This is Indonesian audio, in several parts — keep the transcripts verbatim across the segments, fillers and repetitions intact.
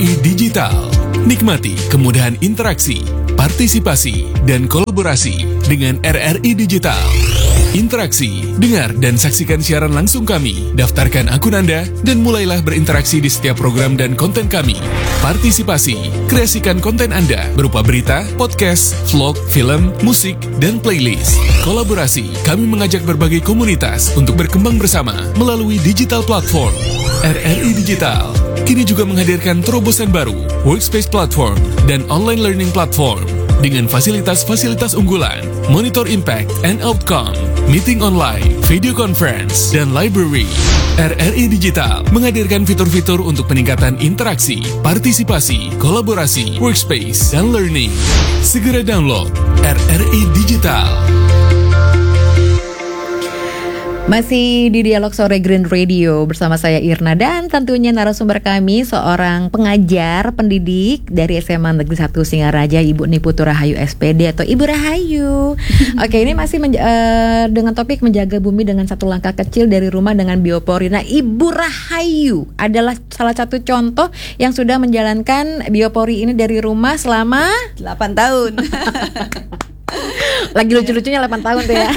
I Digital. Nikmati kemudahan interaksi, partisipasi, dan kolaborasi dengan R R I Digital. Interaksi, dengar dan saksikan siaran langsung kami, daftarkan akun Anda, dan mulailah berinteraksi di setiap program dan konten kami. Partisipasi, kreasikan konten Anda berupa berita, podcast, vlog, film, musik, dan playlist. Kolaborasi, kami mengajak berbagai komunitas untuk berkembang bersama melalui digital platform. R R I Digital kini juga menghadirkan terobosan baru, workspace platform, dan online learning platform dengan fasilitas-fasilitas unggulan, monitor impact and outcome, meeting online, video conference, dan library. R R I Digital menghadirkan fitur-fitur untuk peningkatan interaksi, partisipasi, kolaborasi, workspace, dan learning. Segera download R R I Digital. Masih di Dialog Sore Green Radio bersama saya Irna dan tentunya narasumber kami seorang pengajar pendidik dari S M A Negeri satu Singaraja, Ibu Niputu Rahayu S P D atau Ibu Rahayu. Oke, ini masih menja- uh, dengan topik menjaga bumi dengan satu langkah kecil dari rumah dengan biopori. Nah, Ibu Rahayu adalah salah satu contoh yang sudah menjalankan biopori ini dari rumah selama delapan tahun. Lagi lucu-lucunya delapan tahun tuh ya.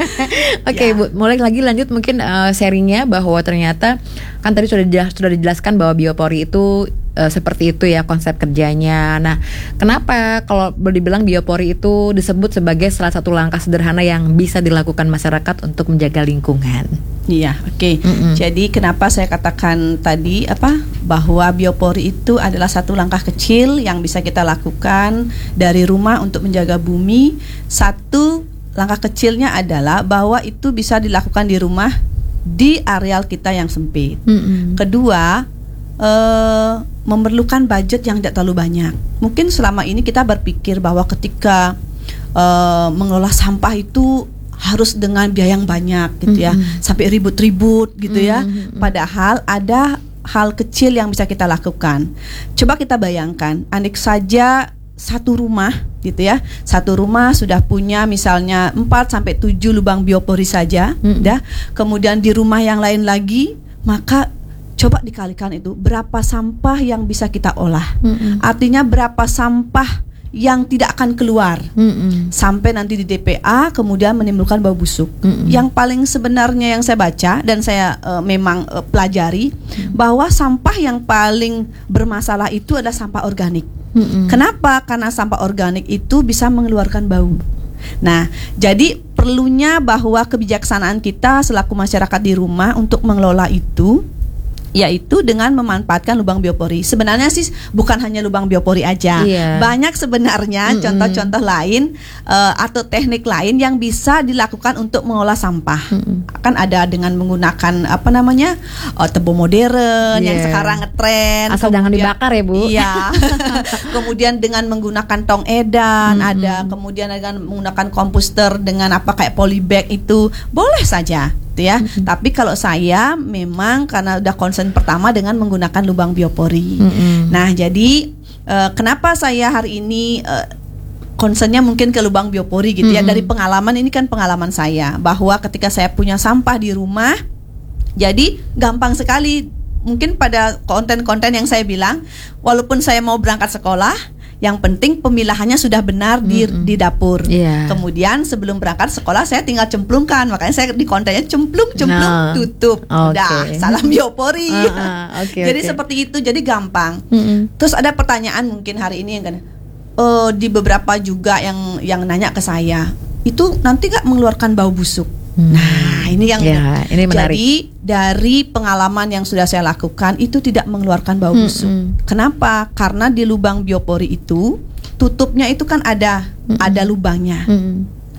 Oke, okay, ya. Bu, mulai lagi lanjut mungkin uh, serinya bahwa ternyata kan tadi sudah dijelas, sudah dijelaskan bahwa biopori itu uh, seperti itu ya konsep kerjanya. Nah, kenapa kalau boleh dibilang biopori itu disebut sebagai salah satu langkah sederhana yang bisa dilakukan masyarakat untuk menjaga lingkungan? Iya, oke. Okay. Jadi kenapa saya katakan tadi apa bahwa biopori itu adalah satu langkah kecil yang bisa kita lakukan dari rumah untuk menjaga bumi. Satu langkah kecilnya adalah bahwa itu bisa dilakukan di rumah di areal kita yang sempit. Mm-hmm. Kedua, eh, memerlukan budget yang tidak terlalu banyak. Mungkin selama ini kita berpikir bahwa ketika eh, mengelola sampah itu harus dengan biaya yang banyak gitu ya, mm-hmm. sampai ribut-ribut gitu ya. Mm-hmm. Padahal ada hal kecil yang bisa kita lakukan. Coba kita bayangkan, andai saja satu rumah gitu ya, satu rumah sudah punya misalnya empat sampai tujuh lubang biopori saja, mm-hmm. dah. Kemudian di rumah yang lain lagi, maka coba dikalikan itu berapa sampah yang bisa kita olah. Mm-hmm. Artinya berapa sampah yang tidak akan keluar, mm-mm. sampai nanti di D P A kemudian menimbulkan bau busuk. Mm-mm. Yang paling sebenarnya yang saya baca dan saya uh, memang uh, pelajari, mm. bahwa sampah yang paling bermasalah itu adalah sampah organik. Mm-mm. Kenapa? Karena sampah organik itu bisa mengeluarkan bau. Nah, jadi perlunya bahwa kebijaksanaan kita selaku masyarakat di rumah untuk mengelola itu, yaitu dengan memanfaatkan lubang biopori. Sebenarnya sih bukan hanya lubang biopori aja, yeah. banyak sebenarnya mm-hmm. contoh-contoh lain uh, atau teknik lain yang bisa dilakukan untuk mengolah sampah. Mm-hmm. Kan ada dengan menggunakan apa namanya uh, tebu modern yeah. yang sekarang ngetren. Asal jangan dibakar ya Bu. Iya. Kemudian dengan menggunakan tong edan, mm-hmm. ada kemudian dengan menggunakan komposter dengan apa kayak polybag itu boleh saja. Ya, mm-hmm. tapi kalau saya memang karena udah concern pertama dengan menggunakan lubang biopori. Mm-hmm. Nah, jadi uh, kenapa saya hari ini uh, concernnya mungkin ke lubang biopori gitu mm-hmm. ya, dari pengalaman ini kan pengalaman saya bahwa ketika saya punya sampah di rumah, jadi gampang sekali mungkin pada konten-konten yang saya bilang, walaupun saya mau berangkat sekolah, yang penting pemilahannya sudah benar di mm-hmm. di dapur. Yeah. Kemudian sebelum berangkat sekolah saya tinggal cemplungkan, makanya saya di kontennya cemplung cemplung no. tutup. Okay. Dah, salam biopori. Uh-uh. Okay, jadi okay. seperti itu, jadi gampang. Mm-hmm. Terus ada pertanyaan mungkin hari ini yang kan, uh, di beberapa juga yang yang nanya ke saya, itu nanti nggak mengeluarkan bau busuk? Hmm. Nah, ini yang ya, ini menarik. Jadi dari pengalaman yang sudah saya lakukan itu tidak mengeluarkan bau busuk. Hmm, hmm. Kenapa? Karena di lubang biopori itu tutupnya itu kan ada hmm. ada lubangnya. Hmm.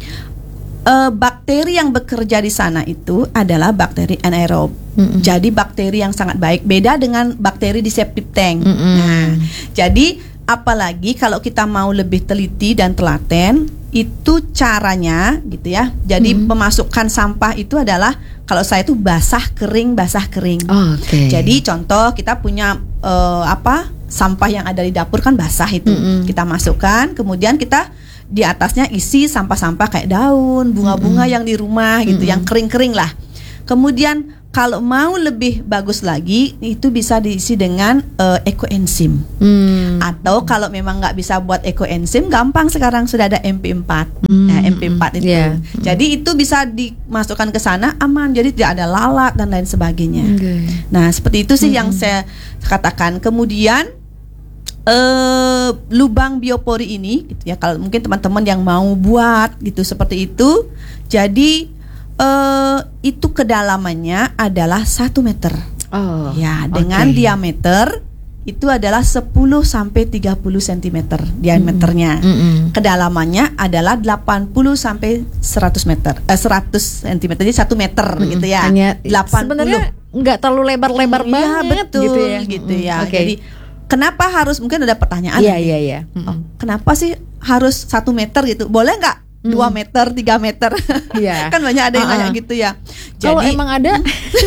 E, bakteri yang bekerja di sana itu adalah bakteri anaerob. Hmm. Jadi bakteri yang sangat baik. Beda dengan bakteri di septic tank. Hmm. Nah, jadi apalagi kalau kita mau lebih teliti dan telaten, itu caranya gitu ya. Jadi hmm. memasukkan sampah itu adalah kalau saya itu basah kering basah kering. Oh, okay. Jadi contoh kita punya uh, apa sampah yang ada di dapur kan basah itu. Hmm. Kita masukkan, kemudian kita di atasnya isi sampah-sampah kayak daun, bunga-bunga hmm. yang di rumah gitu, hmm. yang kering-kering lah. Kemudian kalau mau lebih bagus lagi itu bisa diisi dengan uh, ekoenzim. Hmm. Atau kalau memang nggak bisa buat ekoenzim, gampang sekarang sudah ada M P empat. Hmm. Nah, M P empat itu. Yeah. Jadi itu bisa dimasukkan ke sana aman. Jadi tidak ada lalat dan lain sebagainya. Okay. Nah, seperti itu sih hmm. yang saya katakan. Kemudian uh, lubang biopori ini gitu ya, kalau mungkin teman-teman yang mau buat gitu seperti itu. Jadi Uh, itu kedalamannya adalah satu meter. Oh, ya, dengan okay. diameter itu adalah sepuluh sampai tiga puluh sentimeter diameternya. Mm-hmm. Kedalamannya adalah delapan puluh sampai seratus meter. Eh, seratus sentimeter, jadi satu meter mm-hmm. gitu ya. Hanya delapan puluh. Sebenarnya nggak terlalu lebar-lebar mm, banget ya, betul, gitu ya. Gitu mm-hmm. ya. Okay. Jadi kenapa harus, mungkin ada pertanyaan. Iya, iya, iya. Kenapa sih harus satu meter gitu? Boleh nggak dua meter, tiga meter? Yeah. Kan banyak ada yang uh-uh. nanya gitu ya. Kalau emang ada.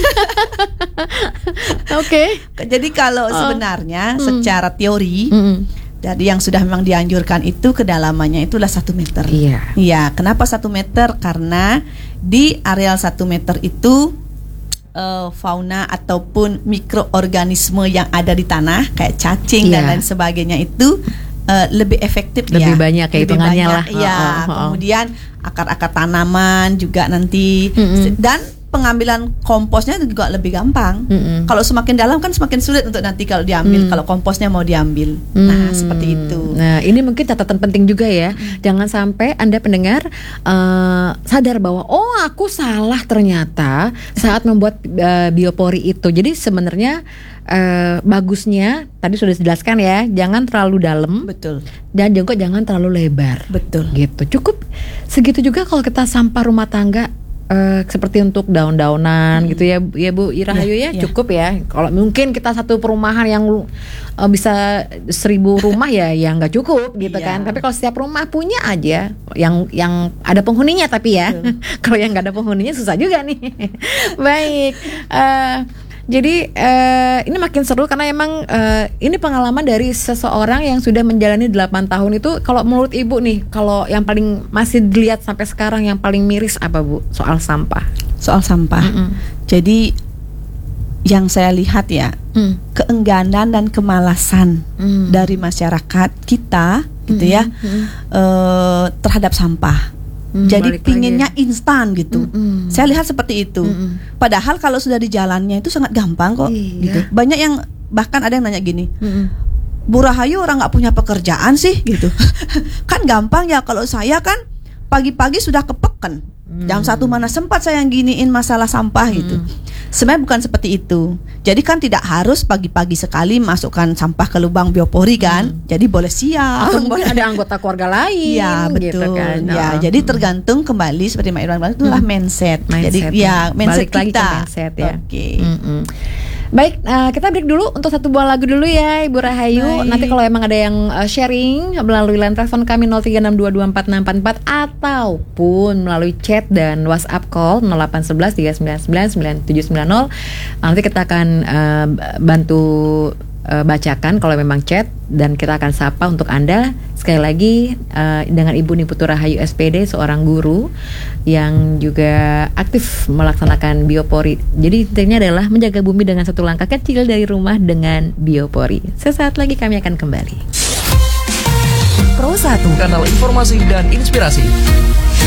Oke. Okay. Jadi kalau uh. sebenarnya mm. secara teori mm. dari yang sudah memang dianjurkan itu kedalamannya itulah satu meter. Iya. Yeah. Iya. Kenapa satu meter? Karena di areal satu meter itu uh, fauna ataupun mikroorganisme yang ada di tanah kayak cacing yeah. dan lain sebagainya itu Uh, lebih efektif lebih ya. banyak kayak hitungannya lah. Ya, oh, oh, oh. kemudian akar-akar tanaman juga nanti mm-hmm. dan pengambilan komposnya juga lebih gampang. Mm-hmm. Kalau semakin dalam kan semakin sulit untuk nanti kalau diambil, mm. kalau komposnya mau diambil. Mm. Nah, seperti itu. Nah, ini mungkin catatan penting juga ya. Mm. Jangan sampai Anda pendengar uh, sadar bahwa oh, aku salah ternyata saat membuat uh, biopori itu. Jadi sebenarnya Uh, bagusnya tadi sudah dijelaskan ya, jangan terlalu dalam, betul, dan juga jangan terlalu lebar, betul, gitu. Cukup segitu juga kalau kita sampah rumah tangga uh, seperti untuk daun-daunan hmm. gitu ya, ya Bu Irahayu ya, ya, cukup ya. Kalau mungkin kita satu perumahan yang uh, bisa seribu rumah ya, ya nggak cukup gitu ya. Kan. Tapi kalau setiap rumah punya aja yang yang ada penghuninya tapi ya, kalau yang nggak ada penghuninya susah juga nih. Baik. Uh, Jadi uh, ini makin seru karena emang uh, ini pengalaman dari seseorang yang sudah menjalani delapan tahun itu. Kalau menurut Ibu nih, kalau yang paling masih dilihat sampai sekarang yang paling miris apa Bu? Soal sampah. Soal sampah. Mm-mm. Jadi yang saya lihat ya, mm. keengganan dan kemalasan mm. dari masyarakat kita gitu mm-hmm. ya mm-hmm. uh, terhadap sampah. Hmm, jadi pinginnya instan gitu. Mm-mm. Saya lihat seperti itu. Mm-mm. Padahal kalau sudah di jalannya itu sangat gampang kok. Iya. Gitu. Banyak yang bahkan ada yang nanya gini, Mm-mm. Bu Rahayu orang nggak punya pekerjaan sih gitu. Kan gampang ya, kalau saya kan pagi-pagi sudah kepeken. Mm. Jam satu mana sempat saya yang giniin masalah sampah mm. gitu. Sebenarnya bukan seperti itu. Jadi kan tidak harus pagi-pagi sekali masukkan sampah ke lubang biopori kan. Hmm. Jadi boleh siang. Atau mungkin ada anggota keluarga lain. Ya betul. Gitu kan. Ya, oh. Jadi tergantung kembali seperti Mbak Irwan bilang itulah hmm. mindset. mindset. Jadi ya mindset balik lagi kita. Ke mindset ya. Oke. Okay. Mm-mm. Baik, uh, kita break dulu untuk satu buah lagu dulu ya Ibu Rahayu. Baik. Nanti kalau emang ada yang uh, sharing melalui line telepon kami nol tiga enam dua dua empat enam empat empat ataupun melalui chat dan WhatsApp call nol delapan satu satu tiga sembilan sembilan sembilan tujuh sembilan nol. Nanti kita akan uh, bantu uh, bacakan kalau memang chat, dan kita akan sapa untuk Anda. Sekali lagi uh, dengan Ibu Niputu Rahayu S P D, seorang guru yang juga aktif melaksanakan biopori. Jadi intinya adalah menjaga bumi dengan satu langkah kecil dari rumah dengan biopori. Sesaat lagi kami akan kembali. Pro satu, kanal informasi dan inspirasi.